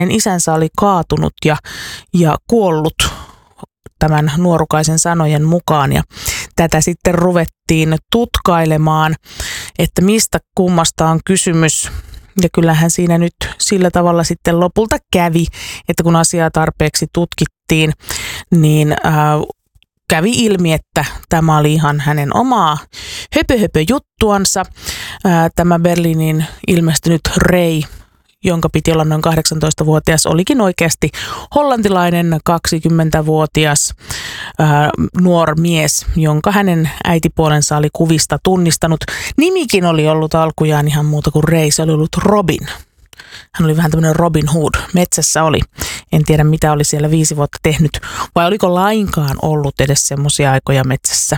isänsä oli kaatunut ja kuollut tämän nuorukaisen sanojen mukaan. Ja tätä sitten ruvettiin tutkailemaan, että mistä kummasta on kysymys. Ja kyllähän siinä nyt sillä tavalla sitten lopulta kävi, että kun asiaa tarpeeksi tutkittiin, niin kävi ilmi, että tämä oli ihan hänen omaa höpö-höpö-juttuansa. Tämä Berliiniin ilmestynyt Ray, jonka piti olla noin 18-vuotias, olikin oikeasti hollantilainen 20-vuotias nuori mies, jonka hänen äitipuolensa oli kuvista tunnistanut. Nimikin oli ollut alkujaan ihan muuta kuin Ray, se oli ollut Robin. Hän oli vähän tämmöinen Robin Hood. Metsässä oli. En tiedä, mitä oli siellä 5 vuotta tehnyt, vai oliko lainkaan ollut edes semmoisia aikoja metsässä.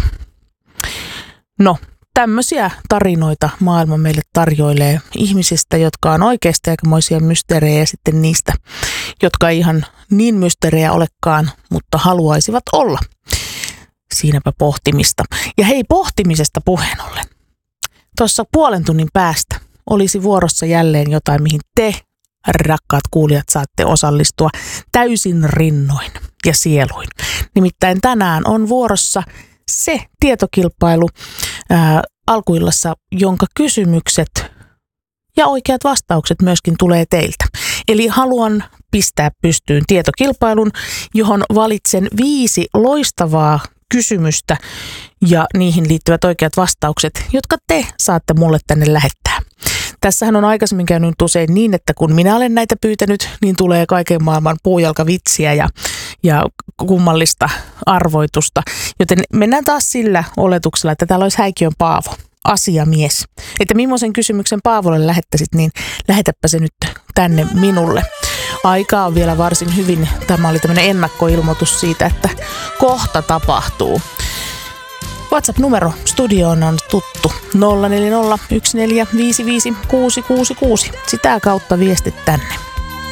No, tämmöisiä tarinoita maailma meille tarjoilee ihmisistä, jotka on oikeasti aikamoisia mysteerejä, ja sitten niistä, jotka ei ihan niin mysteerejä olekaan, mutta haluaisivat olla. Siinäpä pohtimista. Ja hei, pohtimisesta puheen ollen. Tuossa puolen tunnin päästä olisi vuorossa jälleen jotain, mihin te, rakkaat kuulijat, saatte osallistua täysin rinnoin ja sieluin. Nimittäin tänään on vuorossa se tietokilpailu alkuillassa, jonka kysymykset ja oikeat vastaukset myöskin tulee teiltä. Eli haluan pistää pystyyn tietokilpailun, johon valitsen 5 loistavaa kysymystä ja niihin liittyvät oikeat vastaukset, jotka te saatte mulle tänne lähettää. Tässähän on aikaisemmin käynyt usein niin, että kun minä olen näitä pyytänyt, niin tulee kaiken maailman puujalkavitsiä ja kummallista arvoitusta. Joten mennään taas sillä oletuksella, että täällä olisi Häikiön Paavo, asiamies. Että millaisen kysymyksen Paavolle lähettäisit, niin lähetäpä se nyt tänne minulle. Aikaa on vielä varsin hyvin. Tämä oli tämmöinen ennakkoilmoitus siitä, että kohta tapahtuu. WhatsApp-numero studioon on tuttu 040 1455 666. Sitä kautta viestit tänne.